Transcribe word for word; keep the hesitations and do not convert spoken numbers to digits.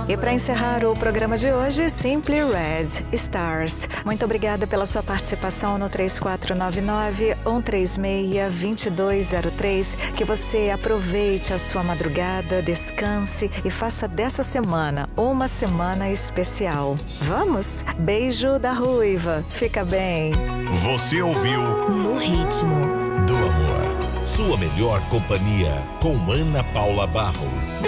E para encerrar o programa de hoje, Simply Red Stars. Muito obrigada pela sua participação no três quatro nove nove, um três seis, dois dois zero três. Que você aproveite a sua madrugada, descanse e faça dessa semana uma semana especial. Vamos? Beijo da Ruiva. Fica bem. Você ouviu No Ritmo do Amor. Sua melhor companhia com Ana Paula Barros.